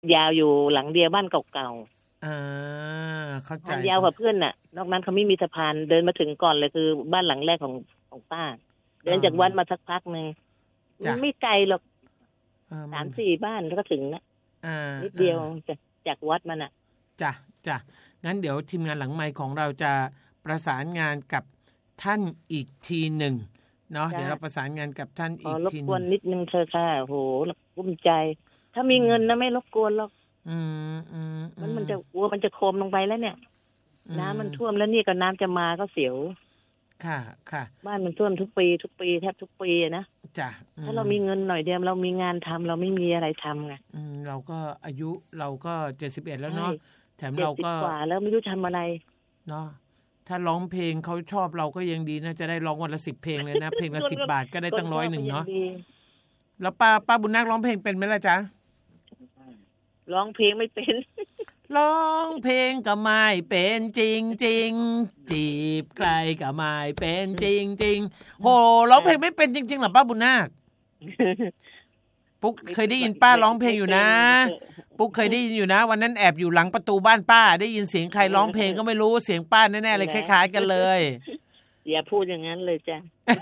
ยาวอยู่หลังเดียวบ้านเก่าเข้าใจทางยาวกว่าเพื่อนน่ะนอกนั้นเขาไม่มีสะพานเดินมาถึงก่อนเลยคือบ้านหลังแรกของป้าเดินจากวัดมาสักพักนึงไม่ไกลหรอก3-4 บ้านแล้วก็ถึงนะนิดเดียวจากวัดมันน่ะจ้ะงั้นเดี๋ยวทีมงานหลังไมค์ของเราจะประสานงานกับท่านอีกทีหนึ่งเนาะเดี๋ยวเราประสานงานกับท่านอีกทีนึงรบกวนนิดนึงเธอค่ะโหกุ้มใจถ้ามีเงินนะไม่รบกวนหรอกมันจะกลัวมันจะโคมลงไปแล้วเนี่ยน้ำมันท่วมแล้วนี่ก็น้ำจะมาก็เสียวค่ะบ้านมันท่วมทุกปีแทบทุกปีนะจ้ะถ้าเรามีเงินหน่อยเดียวเรามีงานทำเราไม่มีอะไรทำไงเราก็อายุเราก็71แล้วเนาะแถมเราก็กว่าแล้วไม่รู้ทำอะไรเนาะถ้าร้องเพลงเขาชอบเราก็ยังดีนะจะได้ร้องวันละ10 เพลงเลยนะเพลงละ10 บาทก็ได้ตั้ง100เนาะแล้วป้าบุญนาคร้องเพลงเป็นไหมล่ะจ๊ะร้องเพลงไม่เป็นร้องเพลงก็ไม่เป็นจริงจีบใครก็ไม่เป็นจริงโหร้องเพลงไม่เป็นจริงๆเหรอป้าบุญนาคปุ๊กเคยได้ยินป้าร้องเพลงอยู่นะปุ๊กเคยได้ยินอยู่นะวันนั้นแอบอยู่หลังประตูบ้านป้าได้ยินเสียงใครร้องเพลงก็ไม่รู้เสียงป้าแน่ๆเลยคล้ายๆกันเลยอย่าพูดอย่างนั้นเลยจ้ะ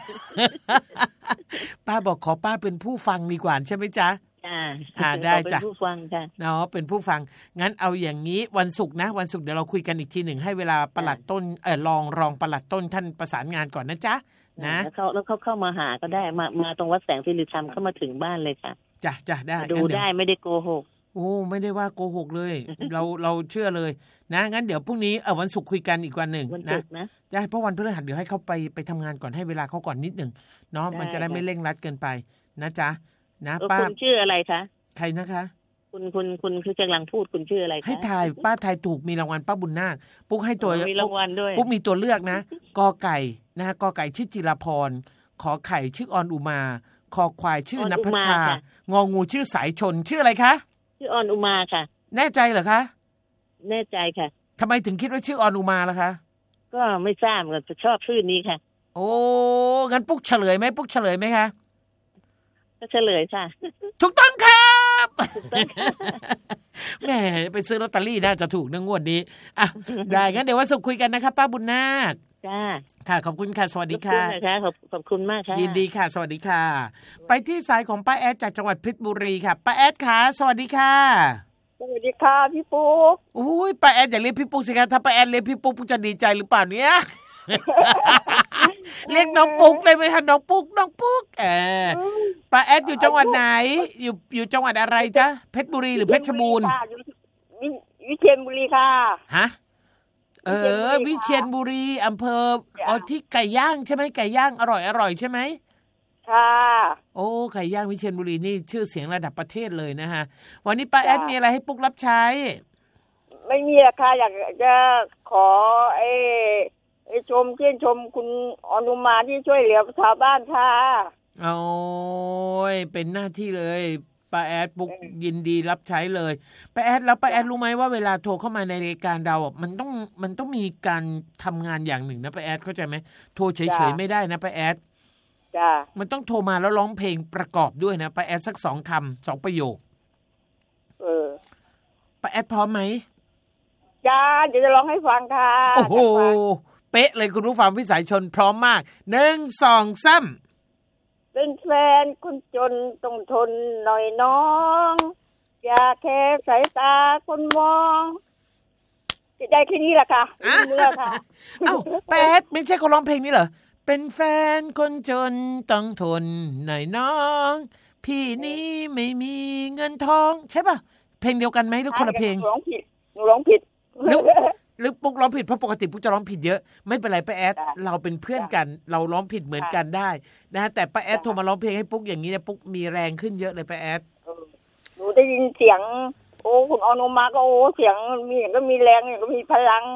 ป้าบอกขอป้าเป็นผู้ฟังดีกว่าใช่ไหมจ๊ะได้จ้ะเป็นผู้ฟังค่ะเป็นผู้ฟังงั้นเอาอย่างนี้วันศุกร์นะวันศุกร์เดี๋ยวเราคุยกันอีกทีหนึ่งให้เวลาปลัดต้นรองปลัดต้นท่านประสานงานก่อนนะจ๊ะนะแล้วเขาเข้ามาหาก็ได้มาตรงวัดแสงสิริธรรมเข้ามาถึงบ้านเลยค่ะจ้ะได้ดูได้ไม่ได้โกหกไม่ได้ว่าโกหกเลย เราเชื่อเลยนะงั้นเดี๋ยวพรุ่งนี้วันศุกร์คุยกันอีกวันหนึ่งนะได้เพราะวันพฤหัสเดี๋ยวให้เขาไปทำงานก่อนให้เวลาเขาก่อนนิดหนึ่งเนาะมันจะได้ไม่เร่งรัดเกินไปนะจ๊ะนะป้าคุณชื่ออะไรคะใครนะคะคุณคือกำลังพูดคุณชื่ออะไรคะให้ทายป้าทายถูกมีรางวัลป้าบุญนาคปุ๊กให้ตัวมีรางวัลด้วยปุ๊กมีตัวเลือกนะกอไก่นะกอไก่ชื่อจิรพรขอไข่ชื่อออนอุมาคอควายชื่อนภัชชางองูชื่อสายชนชื่ออะไรคะชื่อออนอุมาค่ะแน่ใจเหรอคะแน่ใจค่ะทำไมถึงคิดว่าชื่อออนอุมาล่ะคะก็ไม่ทราบเหมือนกันชอบชื่อนี้ค่ะโอ้งั้นปุ๊กเฉลยไหมคะก็เฉลยค่ะถูกต้องครับแหมไปซื้อลอตเตอรี่น่าจะถูกนะงวดนี้อ่ะได้งั้นเดี๋ยววันศุกร์คุยกันนะครับป้าบุญนาคจ้าค่ะขอบคุณค่ะสวัสดีค่ะขอบคุณมากค่ะยินดีค่ะสวัสดีค่ะไปที่สายของป้าแอดจากจังหวัดเพชรบุรีค่ะป้าแอดค่ะสวัสดีค่ะสวัสดีค่ะพี่ปุ๊กอุ้ยป้าแอดอย่าเรียกพี่ปุ๊กสิคะถ้าป้าแอดเรียกพี่ปุ๊กจะดีใจหรือเปล่าเนี่ยเรียกน้องปุ๊กได้ไหมคะน้องปุ๊กป้าแอดอยู่จังหวัดไหนอยู่จังหวัดอะไรจ๊ะเพชรบุรีหรือเพชรบูรณ์วิเชียรบุรีค่ะฮะวิเชียรบุรีอำเภอที่ไก่ย่างใช่ไหมไก่ย่างอร่อยใช่ไหมค่ะโอ้ไก่ย่างวิเชียรบุรีนี่ชื่อเสียงระดับประเทศเลยนะฮะวันนี้ป้าแอดมีอะไรให้ปุ๊กรับใช้ไม่มีอะค่ะอยากจะขอชื่นชมคุณอนุมาที่ช่วยเหลือชาวบ้านค่ะโอ้ยเป็นหน้าที่เลยป้าแอดปุ๊กยินดีรับใช้เลยป้าแอดแล้วป้าแอดรู้ไหมว่าเวลาโทรเข้ามาในรายการเรามันต้องมีการทำงานอย่างหนึ่งนะป้าแอดเข้าใจไหมโทรเฉยๆไม่ได้นะป้าแอดจ้ะมันต้องโทรมาแล้วร้องเพลงประกอบด้วยนะป้าแอดสัก2 คำ 2 ประโยคป้าแอดพร้อมไหมจ้าเดี๋ยวจะร้องให้ฟังค่ะโอ้โหเป๊ะเลยคุณผู้ฟังพี่สายชนพร้อมมาก1 2 3 เป็นแฟนคนจนต้องทนหน่อยน้องอย่าแค่สายตาคนมองจะได้แค่นี้แหละค่ะเมื่อค่ะเอ้าแป๊ดไม่ใช่คนร้องเพลงนี้เหรอเป็นแฟนคนจนต้องทนหน่อยน้องพี่นี้ไม่มีเงินทองใช่ป่ะเพลงเดียวกันไหมหรือคนละเพลงหนูร้องผิดหรือปุ๊กร้องผิดเพราะปกติปุ๊กจะร้องผิดเยอะไม่เป็นไรป้าแอดเราเป็นเพื่อนกันเราร้องผิดเหมือนกันได้นะแต่ป้าแอดโทรมาร้องเพลงให้ปุ๊กอย่างนี้เนี่ยปุ๊กมีแรงขึ้นเยอะเลยป้าแอดหนูได้ยินเสียงคุณอนุมาก็เสียงมีอย่างก็มีแรงอย่างก็มีพลัง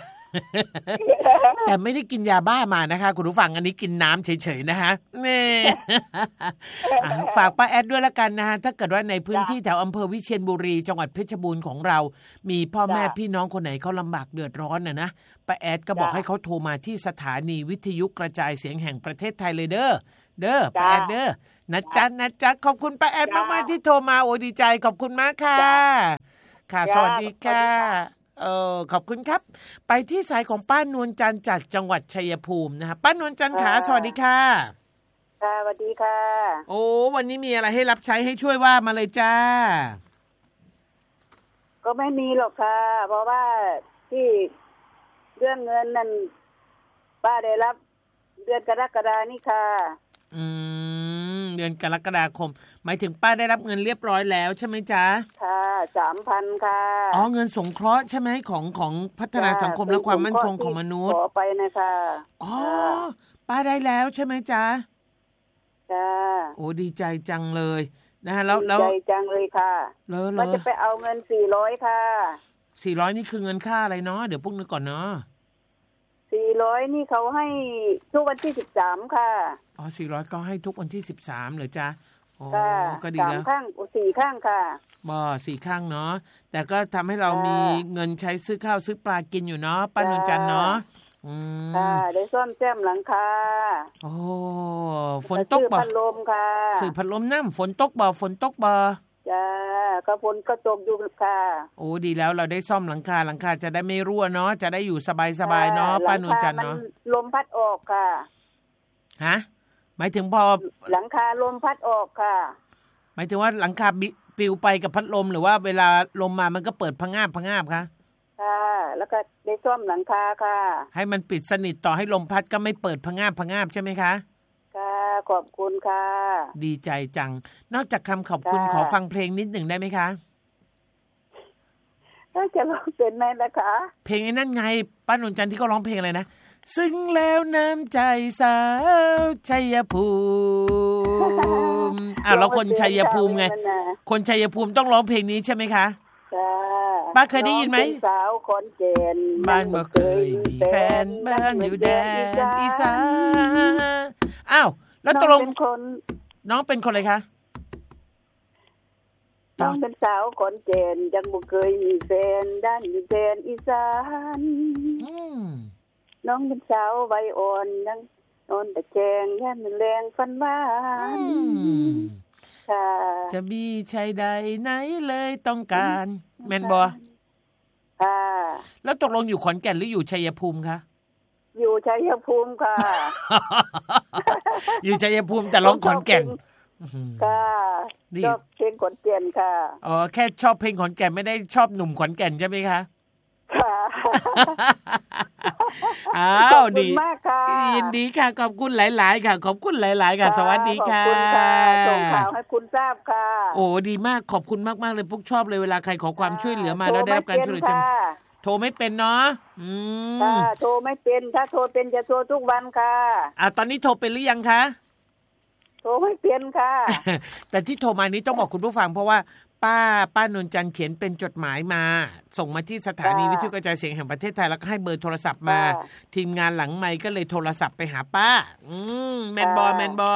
แต่ไม่ได้กินยาบ้ามานะคะคุณผู้ฟังอันนี้กินน้ำเฉยๆนะคะนี่ฝากป้าแอดด้วยละกันนะฮะถ้าเกิดว่าในพื้นที่แถวอำเภอวิเชียรบุรีจังหวัดเพชรบูรณ์ของเรามีพ่อแม่พี่น้องคนไหนเขาลำบากเดือดร้อนนะป้าแอดก็บอกให้เขาโทรมาที่สถานีวิทยุกระจายเสียงแห่งประเทศไทยเลยเด้อป้าแอดเด้อนะจ๊ะขอบคุณป้าแอดมากๆที่โทรมาโอ้ดีใจขอบคุณมากค่ะค่ะสวัสดีค่ะขอบคุณครับไปที่สายของป้านวลจันทร์จากจังหวัดชัยภูมินะคะป้านวลจันทร์ขาสวัสดีค่ะค่ะสวัสดีค่ะโอ้วันนี้มีอะไรให้รับใช้ให้ช่วยว่ามาเลยจ้าก็ไม่มีหรอกค่ะเพราะว่าที่เรื่องเงินนั่นป้าได้รับเดือนกรกฎานี่ค่ะเดือนกรกฎาคมหมายถึงป้าได้รับเงินเรียบร้อยแล้วใช่ไหมจ๊ะค่ะ 3,000 ค่ะอ๋อเงินสงเคราะห์ใช่ไหมของพัฒนาสังคมและความมั่นคงของมนุษย์ขอไปนะคะอ๋อป้าได้แล้วใช่ไหมจ๊ะจ้าโอ้ดีใจจังเลยนะฮะแล้วดีใจจังเลยค่ะว่าจะไปเอาเงิน400ค่ะ 400นี่คือเงินค่าอะไรเนาะเดี๋ยวพวกนึกก่อนเนาะ 400นี่เขาให้ทุกวันที่13ค่ะอ๋อ400ก็ให้ทุกวันที่13เหรอจ๊ะอ๋อก็ดีแล้ว 3ข้าง4ข้างค่ะ 4ข้างเนาะแต่ก็ทำให้เรามีเงินใช้ซื้อข้าวซื้อปลากินอยู่เนาะป้านวลจันทร์เนาะค่ะได้ซ่อมแซมหลังคาโอ้ฝนตกบ่พัดลมค่ะซื้อพัดลมน้ำฝนตกบ่จ้าก็ฝนก็ตกอยู่ค่ะโอ้ดีแล้วเราได้ซ่อมหลังคาจะได้ไม่รั่วเนาะจะได้อยู่สบายๆเนาะป้านวลจันทร์เนาะลมพัดออกค่ะฮะหมายถึงพอหลังคาลมพัดออกค่ะหมายถึงว่าหลังคาปลิวไปกับพัดลมหรือว่าเวลาลมมามันก็เปิดพะงาบคะค่ะแล้วก็ได้ซ่อมหลังคาค่ะให้มันปิดสนิทต่อให้ลมพัดก็ไม่เปิดพะงาบใช่ไหมคะค่ะขอบคุณค่ะดีใจจังนอกจากคำขอบคุณขอฟังเพลงนิดหนึ่งได้ไหมคะน่าจะร้องเป็นไหมนะคะเพลงไอ้นั่นไงป้านวลจันทร์ที่เขาร้องเพลงอะไรนะซึ้งแล้วน้ำใจสาวชัยภูมิแล้วคนชัยภูมิไงคนชัยภูมิต้องร้องเพลงนี้ใช่ไหมคะป้าเคยได้ยินไหมสาวคนเจนบ้านบ่เคยมีแฟนบ้านอยู่แดนอีสานแล้วตกลงน้องเป็นคนอะไรคะน้องเป็นสาวคนเจนยังบ่เคยมีแฟนด้านอยู่แดนอีสานน้องเป็นสาวใบอ่อนยังนอนแต่แจงแย่มแรงฟันหวานค่ะจะมีชายใดไหนเลยต้องการแม่นบ่ค่ะแล้วตกลงอยู่ขอนแก่นหรืออยู่ชัยภูมิคะอยู่ชัยภูมิค่ะอยู่ชัยภูมิแต่ร้องขอนแก่นค่ะชอบเพลงขอนแก่นค่ะอ๋อแค่ชอบเพลงขอนแก่นไม่ได้ชอบหนุ่มขอนแก่นใช่ไหมคะค่ะดีมากค่ะยินดีค่ะขอบคุณหลายๆค่ะขอบคุณหลายๆค่ะสวัสดีค่ะขอบคุณค่ะส่งข่าวให้คุณทราบค่ะโอ้ดีมากขอบคุณมากๆเลยพวกชอบเลยเวลาใครขอความช่วยเหลือมาแล้วได้รับการช่วยเหลือโทรไม่เป็นเนาะโทรไม่เป็นถ้าโทรเป็นจะโทรทุกวันค่ะตอนนี้โทรเป็นหรือยังคะโทรไม่เป็นค่ะแต่ที่โทรมานี้ต้องบอกคุณผู้ฟังเพราะว่าป้านวลจันทร์เขียนเป็นจดหมายมาส่งมาที่สถานีวิทยุกระจายเสียงแห่งประเทศไทยแล้วก็ให้เบอร์โทรศัพท์มาทีมงานหลังไมค์ก็เลยโทรศัพท์ไปหาป้าแมนบอ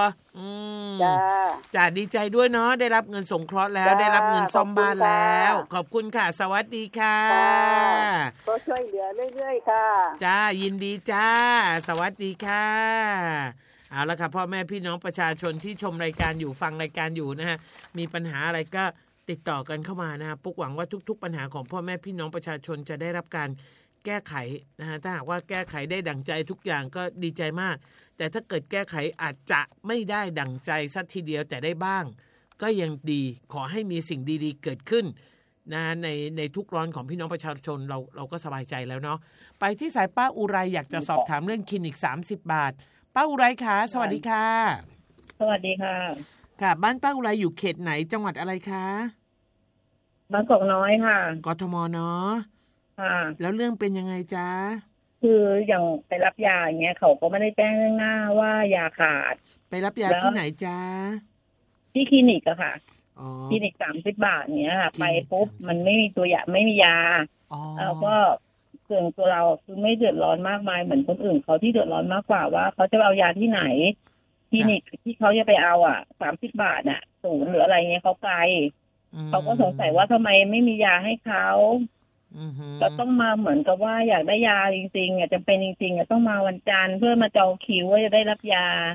จ้าดีใจด้วยเนาะได้รับเงินสงเคราะห์แล้วได้รับเงินซ่อมบ้านแล้วขอบคุณค่ะสวัสดีค่ะก็ช่วยเหลือเรื่อยๆค่ะจ้ายินดีจ้าสวัสดีค่ะเอาละค่ะพ่อแม่พี่น้องประชาชนที่ชมรายการอยู่ฟังรายการอยู่นะฮะมีปัญหาอะไรก็ติดต่อกันเข้ามานะฮะปุ๊กหวังว่าทุกๆปัญหาของพ่อแม่พี่น้องประชาชนจะได้รับการแก้ไขนะฮะถ้าหากว่าแก้ไขได้ดั่งใจทุกอย่างก็ดีใจมากแต่ถ้าเกิดแก้ไขอาจจะไม่ได้ดั่งใจสักทีเดียวแต่ได้บ้างก็ยังดีขอให้มีสิ่งดีๆเกิดขึ้นนะในทุกร้อนของพี่น้องประชาชนเราก็สบายใจแล้วเนาะไปที่สายป้าอุไรอยากจะสอบถามเรื่องคลินิก30 บาทป้าอุไรค่ะสวัสดีค่ะสวัสดีค่ะค่ะบ้านป้าอุไรอยู่เขตไหนจังหวัดอะไรคะบางกอกน้อยค่ะกทมเนาะค่ะแล้วเรื่องเป็นยังไงจ๊ะคืออย่างไปรับยาอย่างเงี้ยเขาก็ไม่ได้แจ้งหน้าว่ายาขาดไปรับยาที่ไหนจ๊ะที่คลินิกอะค่ะคลินิก30 บาทเนี้ยไปปุ๊บมันไม่มีตัวยาไม่มียาแล้วก็ส่วนตัวเราคือไม่เดือดร้อนมากมายเหมือนคนอื่นเขาที่เดือดร้อนมากกว่าว่าเขาจะเอายาที่ไหนคลินิกที่เขาจะไปเอา30 บาทน่ะศูนย์หรืออะไรเงี้ยเขาไกลเขาก็สงสัยว่าทำไมไม่มียาให้เขาก็ต้องมาเหมือนกับว่าอยากได้ยาจริงๆจะเป็นจริงๆต้องมาวันจันทร์เพื่อมาจองคิวว่าจะได้รับยา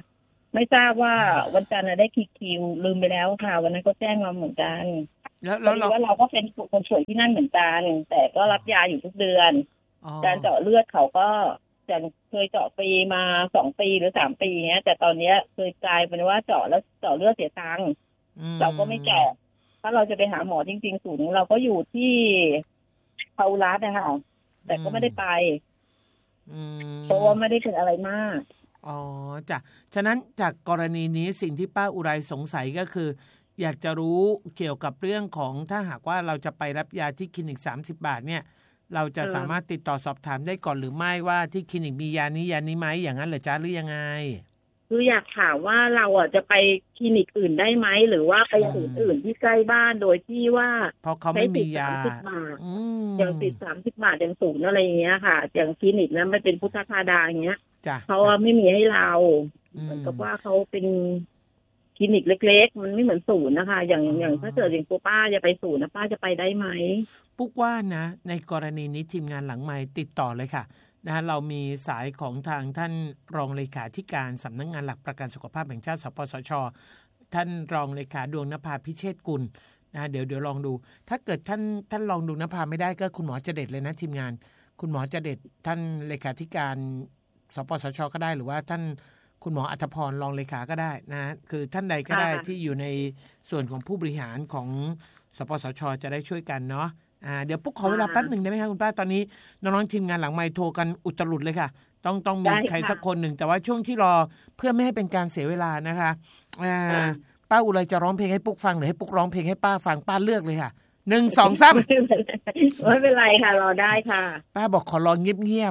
ไม่ทราบว่าวันจันทร์ได้คิวลืมไปแล้วค่ะวันนั้นก็แจ้งมาเหมือนกันแล้วเราก็เป็นคนสวยที่นั่นเหมือนกันแต่ก็รับยาอยู่ทุกเดือนการเจาะเลือดเขาก็จะเคยเจาะปีมา2 ปีหรือ3 ปีเนี้ยแต่ตอนนี้เคยกลายเป็นว่าเจาะแล้วเจาะเลือดเสียตังค์เราก็ไม่แก่ถ้าเราจะไปหาหมอจริงๆศูนย์เราก็อยู่ที่พาวุรัสนะคะแต่ก็ไม่ได้ไปเพราะว่าไม่ได้เป็นอะไรมากอ๋อจ้ะฉะนั้นจากกรณีนี้สิ่งที่ป้าอุไรสงสัยก็คืออยากจะรู้เกี่ยวกับเรื่องของถ้าหากว่าเราจะไปรับยาที่คลินิก30 บาทเนี่ยเราจะสามารถติดต่อสอบถามได้ก่อนหรือไม่ว่าที่คลินิกมียานี้ไหมอย่างนั้นเหรอจ๊ะหรือยังไงคืออยากถามว่าเราจะไปคลินิกอื่นได้ไหมหรือว่าไปศูนย์อื่นที่ใกล้บ้านโดยที่ว่าเพราะเขาไม่มียาอย่างติด30 บาทอย่างศูนย์อะไรอย่างเงี้ยค่ะอย่างคลินิกนั้นไม่เป็นพุทธคาดาอย่างเงี้ยเขาไม่มีให้เราเหมือนกับว่าเขาเป็นคลินิกเล็กๆมันไม่เหมือนศูนย์นะคะอย่างถ้าเกิดอย่างป้าจะไปศูนย์นะป้าจะไปได้ไหมปุ๊กว่านะในกรณีนี้ทีมงานหลังไมค์ติดต่อเลยค่ะนะเรามีสายของทางท่านรองเลขาธิการสำนักงานหลักประกันสุขภาพแห่งชาติสปสช.ท่านรองเลขาดวงนภาพิเชษกุลนะเดี๋ยวลองดูถ้าเกิดท่านรองดวงนภาไม่ได้ก็คุณหมอจเด็ดเลยนะทีมงานคุณหมอจเด็ดท่านเลขาธิการสปสช.ก็ได้หรือว่าท่านคุณหมออัธพรรองเลขาก็ได้นะคือท่านใดก็ได้ที่อยู่ในส่วนของผู้บริหารของสปสช.จะได้ช่วยกันเนาะเดี๋ยวปุ๊กขอเวลาแป๊บหนึ่งได้ไหมคะคุณป้าตอนนี้น้องๆทีมงานหลังไมค์โทรกันอุตรุดเลยค่ะต้องมีใครสักคนหนึ่งแต่ว่าช่วงที่รอเพื่อไม่ให้เป็นการเสียเวลานะคะป้าอุไรจะร้องเพลงให้ปุ๊กฟังหรือให้ปุ๊กร้องเพลงให้ป้าฟังป้าเลือกเลยค่ะ1 2 3 ไม่เป็นไรค่ะรอได้ค่ะป้าบอกขอร้องเงียบ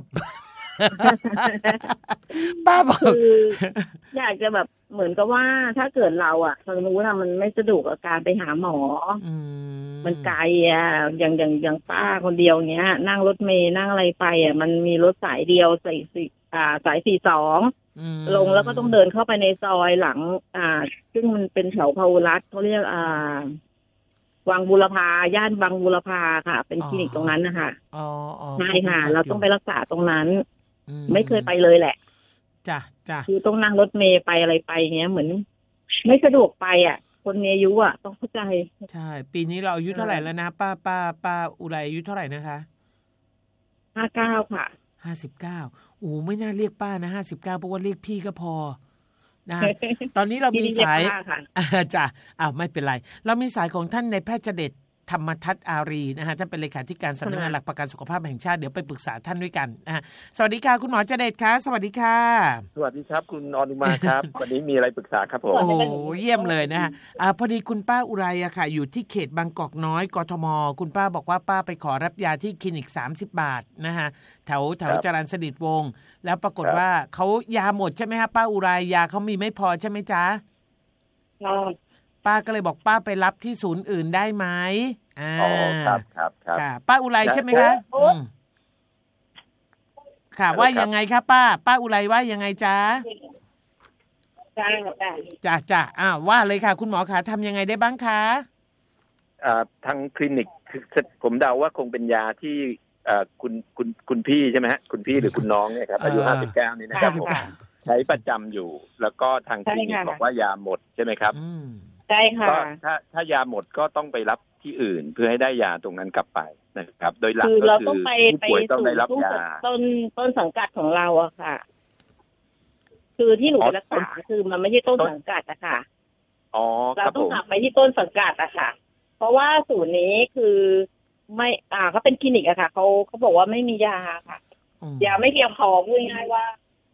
ป้าบอกอยากจะแบบเหมือนกับว่าถ้าเกิดเราเรารู้ว่ามันไม่สะดวกกับการไปหาหมอมันไกลอย่างป้าคนเดียวเนี้ยนั่งรถเมล์นั่งอะไรไปมันมีรถสายเดียวสาย42ลงแล้วก็ต้องเดินเข้าไปในซอยหลังซึ่งมันเป็นแถวพาวุรัสเขาเรียกวังบูรพาย่านวังบูรพาค่ะเป็นคลินิกตรงนั้นนะคะใช่ค่ะเราต้องไปรักษาตรงนั้นไม่เคยไปเลยแหละจ้ะคือต้องนั่งรถเมล์ไปอะไรไปเงี้ยเหมือนไม่สะดวกไปคนมีอายุต้องเข้าใจใช่ปีนี้เราอายุเท่าไหร่แล้วนะป้าอุไรอายุเท่าไหร่นะคะ 59ค่ะ 59โอ้ไม่น่าเรียกป้านะ59เพราะว่าเรียกพี่ก็พอนะตอนนี้เรามีสายจ้ะไม่เป็นไรเรามีสายของท่านในแพทย์เจเดชธรรมทัศน์อารีนะฮะท่านเป็นเลขาธิการสำนักงานหลักประกันสุขภาพแห่งชาติเดี๋ยวไปปรึกษาท่านด้วยกันนะฮะสวัสดีค่ะคุณหมอเจเดชค่ะสวัสดีค่ะสวัสดีครับคุณอนุมาครับ วันนี้มีอะไรปรึกษาครับผมโอ้เยี่ยมเลยนะฮะพอดีคุณป้าอุไรค่ะอยู่ที่เขตบางกอกน้อยกทมคุณป้าบอกว่าป้าไปขอรับยาที่คลินิก30 บาทนะฮะแถวจรัญสนิทวงศ์แล้วปรากฏว่าเขายาหมดใช่ไหมฮะป้าอุไรยาเขามีไม่พอใช่ไหมจ๊ะป้าก็เลยบอกป้าไปรับที่ศูนย์อื่นได้ไหมครับป้าอุไรใช่ไหมคะค่ะว่ายังไงคะป้าอุไรว่ายังไงจ๊ะจ้ะว่าเลยค่ะคุณหมอคะทำยังไงได้บ้างคะทางคลินิกผมเดาว่าคงเป็นยาที่คุณพี่ใช่ไหมฮะคุณพี่หรือคุณน้องเนี่ยครับอายุ59นี่นะครับผมใช้ประจำอยู่แล้วก็ทางคลินิกบอกว่ายาหมดใช่ไหมครับใช่ค่ะก็ถ้ายาหมดก็ต้องไปรับที่อื่นเพื่อให้ได้ยาตรงนั้นกลับไปนะครับโดยหลักก็คือผู้ป่วยต้องได้รับยาต้นสังกัดของเราค่ะคือที่หนูไปรักษาคือมันไม่ใช่ต้นสังกัดค่ะเราต้องกลับไปที่ต้นสังกัดค่ะเพราะว่าศูนย์นี้คือไม่เขาเป็นคลินิกค่ะเขาบอกว่าไม่มียาค่ะยาไม่เพียงพอพูดง่ายว่า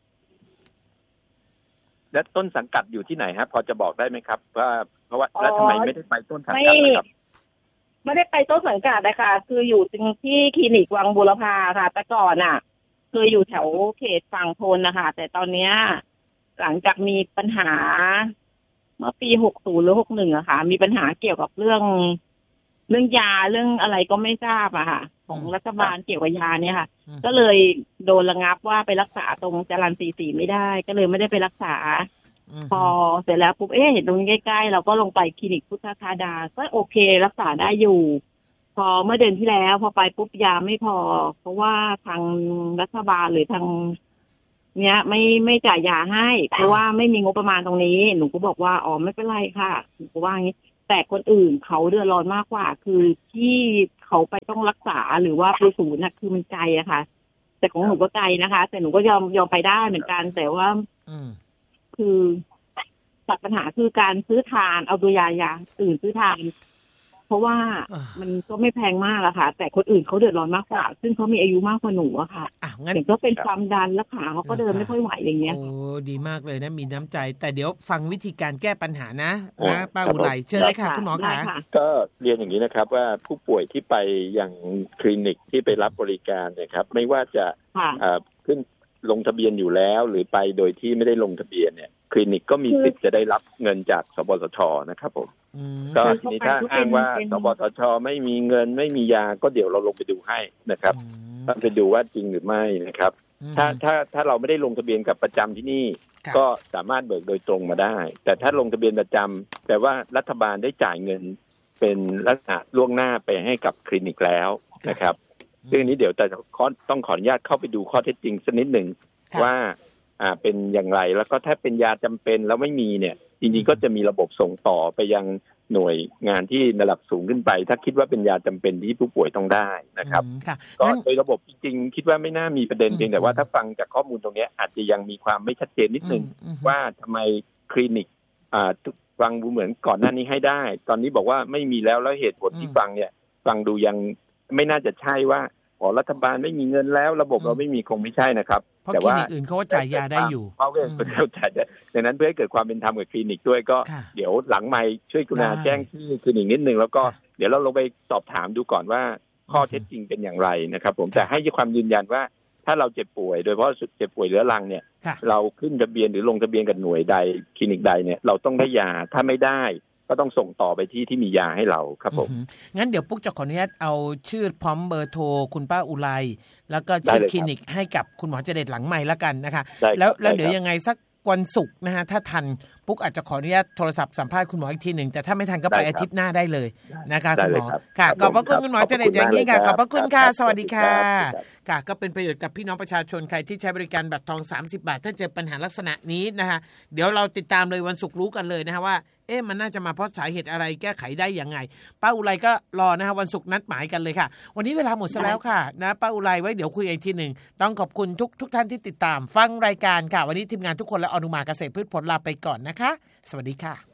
และต้นสังกัดอยู่ที่ไหนครับพอจะบอกได้ไหมครับว่าเพราะว่าแล้วทำไมไม่ได้ไปต้นสังกัดครับไม่ได้ไปต้นสังกัดนะคะคืออยู่ที่คลินิกวังบูรพาค่ะแต่ก่อนคืออยู่แถวเขตฝั่งทนนะคะแต่ตอนนี้หลังจากมีปัญหาเมื่อปี60หรือ61ค่ะมีปัญหาเกี่ยวกับเรื่องยาเรื่องอะไรก็ไม่ทราบค่ะของรัฐบาลเกี่ยวกับยาเนี่ยค่ะก็เลยโดนระงับว่าไปรักษาตรงจรัญ44ไม่ได้ก็เลยไม่ได้ไปรักษาพอเสร็จแล้วปุ๊บเห็นตรงนี้ใกล้ๆเราก็ลงไปคลินิกพุทธคาดาก็โอเครักษาได้อยู่พอเมื่อเดือนที่แล้วพอไปปุ๊บยาไม่พอเพราะว่าทางรัฐบาลหรือทางเนี้ยไม่จ่ายยาให้เพราะว่าไม่มีงบประมาณตรงนี้หนูก็บอกว่าอ๋อไม่เป็นไรค่ะหนูก็ว่าอย่างนี้แต่คนอื่นเขาเดือดร้อนมากกว่าคือที่เขาไปต้องรักษาหรือว่าไปศูนย์น่ะคือมันไกลอะค่ะแต่ของหนูก็ไกลนะคะแต่หนูก็ยอมไปได้เหมือนกันแต่ว่าคือตัดปัญหาคือการซื้อทานเอาตัวยาอย่างอื่นซื้อทานเพราะว่ามันก็ไม่แพงมากอะค่ะแต่คนอื่นเขาเดือดร้อนมากกว่าซึ่งเขามีอายุมากกว่าหนูอะค่ะงั้นก็เป็นความดันและขาเขาก็เดินไม่ค่อยไหวอย่างเงี้ยโอ้ดีมากเลยนะมีน้ำใจแต่เดี๋ยวฟังวิธีการแก้ปัญหานะป้าอุไรเชิญเลยค่ะคุณหมอคะก็เรียนอย่างนี้นะครับว่าผู้ป่วยที่ไปยังคลินิกที่ไปรับบริการเนี่ยครับไม่ว่าจะขึ้นลงทะเบียนอยู่แล้วหรือไปโดยที่ไม่ได้ลงทะเบียนเนี่ยคลินิกก็มีสิทธิ์จะได้รับเงินจากสปสช.นะครับผมก็ทีนี้ถ้าอ้างว่าสปสช.ไม่มีเงินไม่มียาก็เดี๋ยวเราลงไปดูให้นะครับต้องไปดูว่าจริงหรือไม่นะครับถ้าเราไม่ได้ลงทะเบียนกับประจำที่นี่ก็สามารถเบิกโดยตรงมาได้แต่ถ้าลงทะเบียนประจำแต่ว่ารัฐบาลได้จ่ายเงินเป็นลักษณะล่วงหน้าไปให้กับคลินิกแล้วนะครับซึ่งนี้เดี๋ยวแต่ต้องขออนุญาตเข้าไปดูข้อเท็จจริงสักนิดหนึ่งว่าเป็นอย่างไรแล้วก็ถ้าเป็นยาจำเป็นแล้วไม่มีเนี่ยจริงๆก็จะมีระบบส่งต่อไปยังหน่วยงานที่ระดับสูงขึ้นไปถ้าคิดว่าเป็นยาจำเป็นที่ผู้ป่วยต้องได้นะครับก็โดยระบบจริงๆคิดว่าไม่น่ามีประเด็นเพียงแต่ว่าถ้าฟังจากข้อมูลตรงนี้อาจจะยังมีความไม่ชัดเจนนิดนึงว่าทำไมคลินิกฟังดูเหมือนก่อนหน้านี้ให้ได้ตอนนี้บอกว่าไม่มีแล้วเหตุผลที่ฟังเนี่ยฟังดูยังไม่น่าจะใช่ว่ารัฐบาลไม่มีเงินแล้วระบบเราไม่มีคงไม่ใช่นะครับแต่ว่าคลินิกอื่นเขาจ่ายยาได้อยู่เขาจ่ายดังนั้นเพื่อให้เกิดความเป็นธรรมกับคลินิกด้วยก็เดี๋ยวหลังไมค์ช่วยกรุณาแจ้งชื่อคลินิกนิดนึงแล้วก็เดี๋ยวเราลงไปสอบถามดูก่อนว่าข้อเท็จจริงเป็นอย่างไรนะครับผมแต่ให้ความยืนยันว่าถ้าเราเจ็บป่วยโดยเฉพาะเจ็บป่วยเรื้อรังเนี่ยเราขึ้นทะเบียนหรือลงทะเบียนกับหน่วยใดคลินิกใดเนี่ยเราต้องได้ยาถ้าไม่ได้ก็ต้องส่งต่อไปที่มียาให้เราครับผมงั้นเดี๋ยวปุ๊กจะขออนุญาตเอาชื่อพร้อมเบอร์โทรคุณป้าอุไรแล้วก็ชื่อคลินิกให้กับคุณหมอเจเดชหลังไมค์แล้วกันนะคะแล้วเดี๋ยวยังไงสักวันศุกร์นะฮะถ้าทันปุ๊กอาจจะขออนุญาตโทรศัพท์สัมภาษณ์คุณหมออีกทีหนึ่งแต่ถ้าไม่ทันก็ไปอาทิตย์หน้าได้เลยนะคะคุณหมอค่ะขอบพระคุณคุณหมอเจเดชอย่างยิ่งค่ะขอบพระคุณค่ะสวัสดีค่ะค่ะก็เป็นประโยชน์กับพี่น้องประชาชนใครที่ใช้บริการบัตรทอง30 บาทถ้าเจอปัญหาลักษณะนี้นะคะเดี๋ยวเราติดตามเลยวันศุกร์รู้กันเลยนะคะว่ามันน่าจะมาเพราะสาเหตุอะไรแก้ไขได้ยังไงป้าอุไรก็รอนะฮะวันศุกร์นัดหมายกันเลยค่ะวันนี้เวลาหมดซะแล้วค่ะนะป้าอุไรไว้เดี๋ยวคุยอีกทีหนึ่งต้องขอบคุณทุกท่านที่ติดตามฟังรายการค่ะวันนี้ทีมงานทุกคนและอนุมาเกษตรพืชผลลาไปก่อนนะคะสวัสดีค่ะ